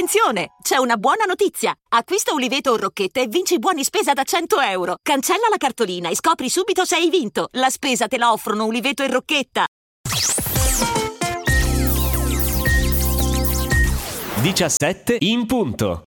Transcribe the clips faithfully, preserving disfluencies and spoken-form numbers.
Attenzione! C'è una buona notizia! Acquista Uliveto o Rocchetta e vinci buoni spesa da cento euro. Cancella la cartolina e scopri subito se hai vinto. La spesa te la offrono Uliveto e Rocchetta. diciassette in punto.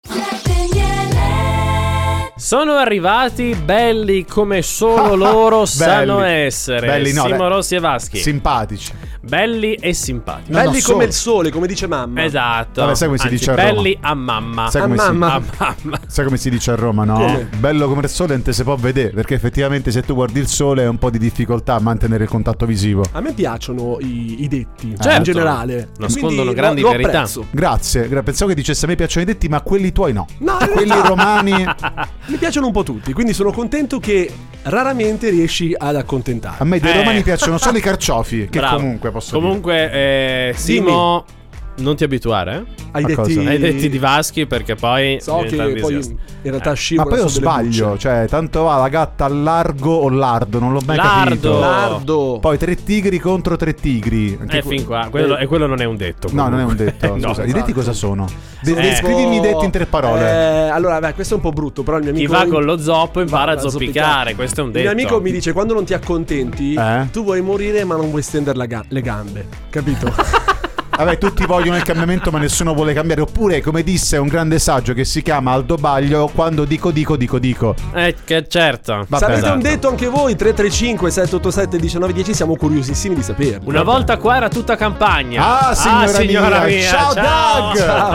Sono arrivati belli come solo loro sanno essere. Belli, no, Simo le- Rossi e Vaschi. Simpatici. Belli e simpatici. No, Belli no, come solo. il sole, come dice mamma. Esatto. Vabbè, sai come si Anzi, dice a Roma? belli a mamma. Sai A come, mamma. A mamma. Si, sai come si dice a Roma, no? Come? Bello come il sole non te si può vedere, perché effettivamente se tu guardi il sole è un po' di difficoltà a mantenere il contatto visivo. A me piacciono i, i detti, Certo. in generale. Nascondono Quindi grandi lo, lo verità. apprezzo. Grazie, gra- pensavo che dicesse a me piacciono i detti, ma quelli tuoi no. No, in Quelli realtà romani mi piacciono un po' tutti, quindi sono contento che raramente riesci ad accontentare. a me dei Eh. romani piacciono solo i carciofi, che Bravo. comunque posso Comunque, eh, Simo, non ti abituare eh? Hai A detti, cosa? ai detti di Vaschi, perché poi So diventa che poi entusiasta. in realtà Eh. Ma scivola poi io su delle sbaglio, bucce. cioè tanto va la gatta al largo o lardo, non l'ho mai Lardo. capito. Lardo. Poi tre tigri contro tre tigri. Anche Eh, que- fin qua, quello, e quello non è un detto. No, non è un comunque. detto. No, Scusa, i esatto. detti cosa sono? De- Eh. Descrivimi i detti in tre parole. Eh, allora, beh, questo è un po' brutto, però il mio Chi amico va con lo zoppo impara va a zoppicare. Questo è un Il detto. mio amico mi dice: quando non ti accontenti, Eh? tu vuoi morire, ma non vuoi stendere la ga- le gambe. Capito? Vabbè, tutti vogliono il cambiamento, ma nessuno vuole cambiare. Oppure, come disse un grande saggio che si chiama Aldo Baglio, quando dico dico dico dico. Eh, che certo. Vabbè, Sapete esatto. un detto anche voi? tre tre cinque sette otto sette uno nove uno zero. Siamo curiosissimi di saperlo. Una volta qua era tutta campagna. Ah, signora, signora mia. mia. Ciao, Ciao. Doug. Ciao.